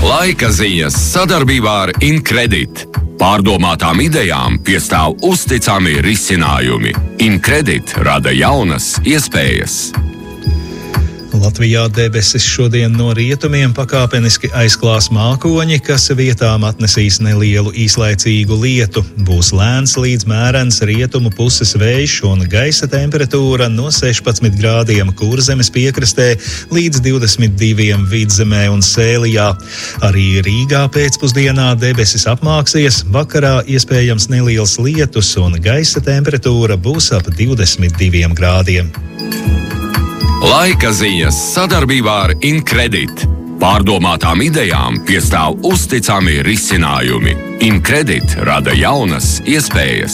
Laika ziņas sadarbībā ar Incredit. Pārdomātām idejām piestāv uzticami risinājumi. Incredit rada jaunas iespējas. Latvijā debesis šodien no rietumiem pakāpeniski aizklās mākoņi, kas vietām atnesīs nelielu īslaicīgu lietu. Būs lēns līdz mērens rietumu puses vējš un gaisa temperatūra no 16 grādiem Kurzemes piekrastē līdz 22 Vidzemē un Sēlijā. Arī Rīgā pēcpusdienā debesis apmāksies, vakarā iespējams neliels lietus un gaisa temperatūra būs ap 22 grādiem. Laika ziņas sadarbībā ar Incredit. Pārdomātām idejām piestāv uzticami risinājumi. Incredit rada jaunas iespējas.